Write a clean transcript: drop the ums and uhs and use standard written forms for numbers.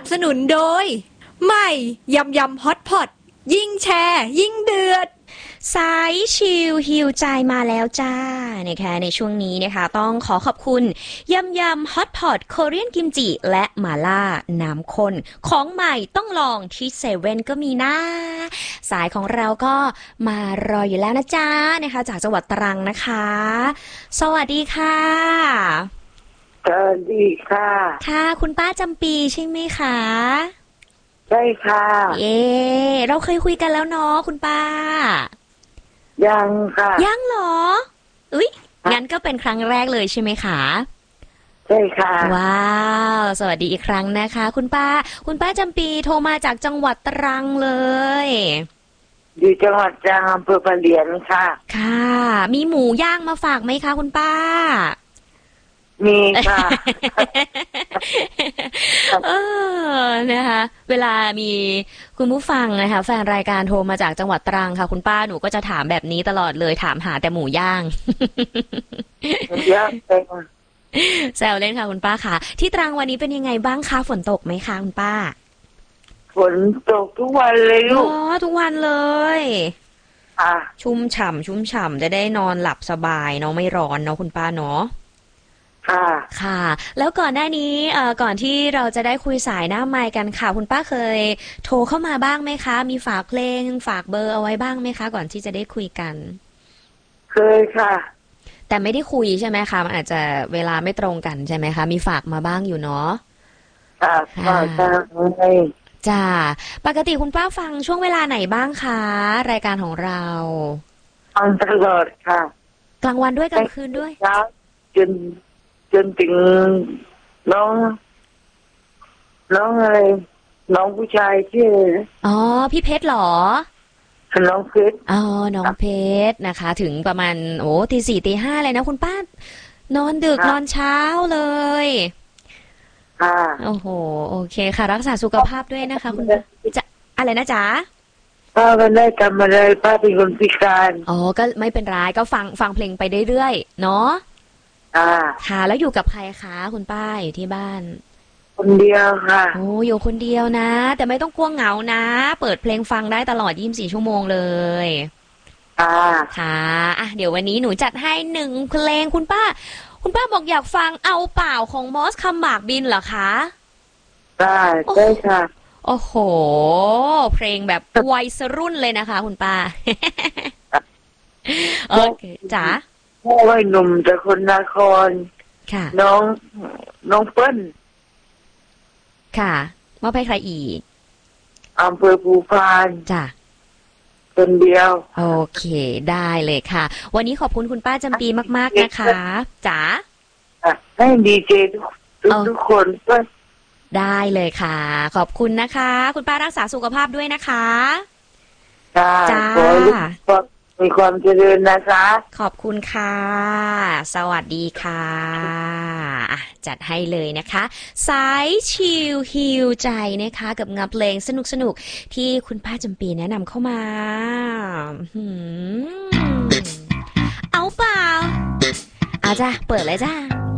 บสนุนโดยใหม่ยำยำฮอตพอตยิ่งแชร์ยิ่งเดือดสายชิลฮิวใจมาแล้วจ้านะคะในช่วงนี้นะคะต้องขอขอบคุณยำยำฮอตพอตโคเรียนกิมจิและหม่าล่าน้ำข้นของใหม่ต้องลองที่เซเว่นก็มีนะสายของเราก็มารออยู่แล้วนะจ้านะคะจากจังหวัดตรังนะคะสวัสดีค่ะสวัสดีค่ะค่ะคุณป้าจำปีใช่ไหมคะใช่ค่ะเราเคยคุยกันแล้วเนาะคุณป้ายังค่ะยังเหรออุ๊ยงั้นก็เป็นครั้งแรกเลยใช่ไหมคะใช่ค่ะว้าวสวัสดีอีกครั้งนะคะคุณป้าจำปีโทรมาจากจังหวัดตรังเลยอยู่จังหวัดตรังอำเภอปะเหลียนค่ะค่ะมีหมูย่างมาฝากไหมคะคุณป้ามีค่ะนะคะเวลามีคุณผู้ฟังนะคะแฟนรายการโทรมาจากจังหวัดตรังค่ะคุณป้าหนูก็จะถามแบบนี้ตลอดเลยถามหาแต่หมูย่างย่างเป็นแซวเล่นค่ะคุณป้าค่ะที่ตรังวันนี้เป็นยังไงบ้างคะฝนตกไหมคะคุณป้าฝนตกทุกวันเลยลูกทุกวันเลยค่ะชุ่มฉ่ำจะได้นอนหลับสบายเนาะไม่ร้อนเนาะคุณป้าเนาะค่ะแล้วก่อนหน้านี้ก่อนที่เราจะได้คุยสายหน้าไมค์กันค่ะคุณป้าเคยโทรเข้ามาบ้างไหมคะมีฝากเพลงฝากเบอร์เอาไว้บ้างไหมคะก่อนที่จะได้คุยกันเคยค่ะแต่ไม่ได้คุยใช่ไหมคะมันอาจจะเวลาไม่ตรงกันใช่ไหมคะมีฝากมาบ้างอยู่เนาะค่ะจ้าปกติคุณป้าฟังช่วงเวลาไหนบ้างคะรายการของเราฟังตลอดค่ะกลางวันด้วยกลางคืนด้วยจนถึงน้องอะไรน้องผู้ชายชื่ออ๋อพี่เพชรหรอน้องเพชรน้องเพชรนะคะถึงประมาณตี 4 ตี 5เลยนะคุณป้านอนดึกนอนเช้าเลยโอ้โหโอเคค่ะรักษาสุขภาพด้วยนะคะคุณจะอะไรนะจ๊ะป้าไม่ได้ทำอะไรป้าเป็นคนพิการก็ไม่เป็นไรก็ฟังเพลงไปเรื่อยๆเนาะค่ะแล้วอยู่กับใครคะคุณป้าอยู่ที่บ้านคนเดียวค่ะอยู่คนเดียวนะแต่ไม่ต้องกลัวเหงานะเปิดเพลงฟังได้ตลอด24 ชั่วโมงเลยค่ะเดี๋ยววันนี้หนูจัดให้1 เพลงคุณป้าบอกอยากฟังเอาเปล่าของมอสคำหมากบินเหรอคะได้ค่ะโอ้โหเพลงแบบวัยรุ่นเลยนะคะคุณป้าโอเคจ๋าพ่อวัยหนุ่มแต่คนนครค่ะน้องเปิ้ลค่ะมอบให้ใครอีกอำเภอภูพานจ้ะคนเดียวโอเคได้เลยค่ะวันนี้ขอบคุณคุณป้าจำปีมากๆนะคะจ๋าให้ดีเจทุกคนก็ได้เลยค่ะขอบคุณนะคะคุณป้ารักษาสุขภาพด้วยนะคะจ้ามีความเจริญนะคะขอบคุณค่ะสวัสดีค่ะจัดให้เลยนะคะสายชิลฮิวใจนะคะกับงานเพลงสนุกที่คุณป้าจำปีแนะนำเข้ามาเอาเปล่าจ้ะเปิดเลยจ้า